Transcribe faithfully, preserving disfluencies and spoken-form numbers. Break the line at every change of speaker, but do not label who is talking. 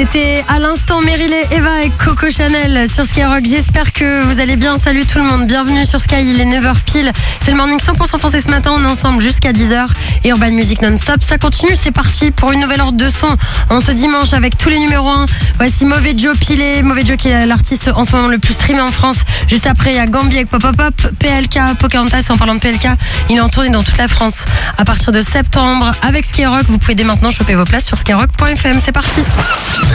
C'était à l'instant Meryl et Eva et Coco Chanel sur Skyrock. J'espère que vous allez bien. Salut tout le monde, bienvenue sur Sky, il est neuf heures pile. C'est le morning cent pour cent français ce matin, on est ensemble jusqu'à dix heures. Et Urban Music non-stop, ça continue, c'est parti pour une nouvelle heure de son en ce dimanche avec tous les numéros un. Voici Mauvais Joe Pilé, Mauvais Joe qui est l'artiste en ce moment le plus streamé en France. Juste après, il y a Gambi avec Pop Pop Pop, P L K, Pocahontas. En parlant de P L K, il est en tournée dans toute la France à partir de septembre avec Skyrock. Vous pouvez dès maintenant choper vos places sur skyrock point f m. C'est parti.